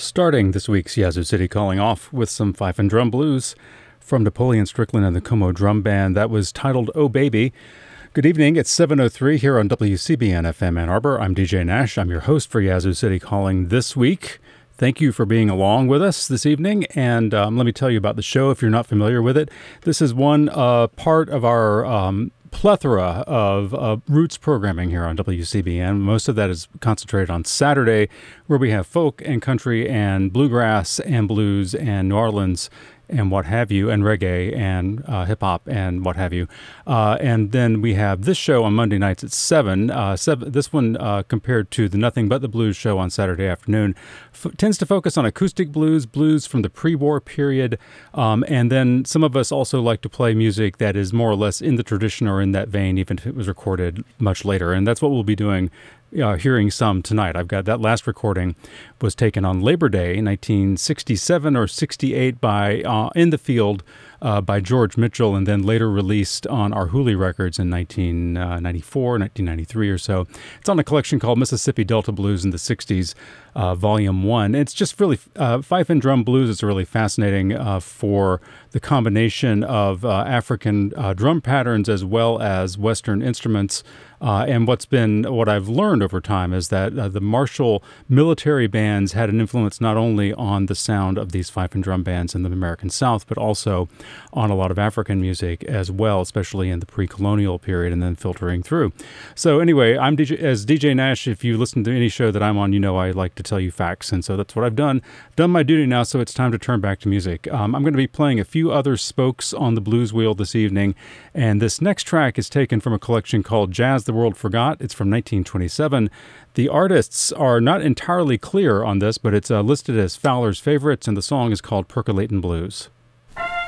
Starting this week's Yazoo City Calling off with some fife and drum blues from Napoleon Strickland and the Como Drum Band. That was titled Oh Baby. Good evening, it's 7:03 here on WCBN FM Ann Arbor. I'm DJ Nash. I'm your host for Yazoo City Calling this week. Thank you for being along with us this evening, and let me tell you about the show if you're not familiar with it. This is one part of our plethora of roots programming here on WCBN. Most of that is concentrated on Saturday, where we have folk and country and bluegrass and blues and New Orleans and what have you, and reggae and hip-hop and what have you. And then we have this show on Monday nights at 7. This one, compared to the Nothing But the Blues show on Saturday afternoon, tends to focus on acoustic blues, blues from the pre-war period. And then some of us also like to play music that is more or less in the tradition or in that vein, even if it was recorded much later. And that's what we'll be doing, hearing some tonight. I've got that last recording was taken on Labor Day, 1967 or 68 by In the Field by George Mitchell, and then later released on Arhoolie Records in 1994, 1993 or so. It's on a collection called Mississippi Delta Blues in the 60s, Volume 1. It's just really, fife and drum blues is really fascinating for the combination of African drum patterns as well as Western instruments. And what I've learned over time is that the martial military bands had an influence not only on the sound of these fife and drum bands in the American South, but also on a lot of African music as well, especially in the pre-colonial period and then filtering through. So anyway, I'm DJ Nash. If you listen to any show that I'm on, you know I like to tell you facts, and so that's what I've done. Done my duty now, so it's time to turn back to music. I'm going to be playing a few other spokes on the blues wheel this evening, and this next track is taken from a collection called Jazz the World Forgot. It's from 1927. The artists are not entirely clear on this, but it's listed as Fowler's Favorites, and the song is called Percolatin' Blues.